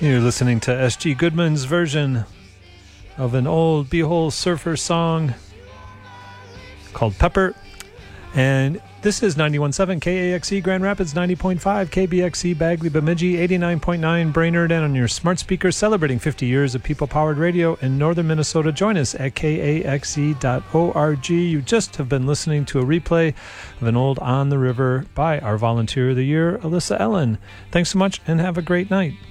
You're listening to S.G. Goodman's version of an old Beehole surfer song called Pepper. And this is 91.7 KAXE Grand Rapids, 90.5 KBXE Bagley Bemidji, 89.9 Brainerd, and on your smart speakers celebrating 50 years of people-powered radio in northern Minnesota. Join us at kaxe.org. You just have been listening to a replay of an old On the River by our volunteer of the year, Alyssa Ellen. Thanks so much and have a great night.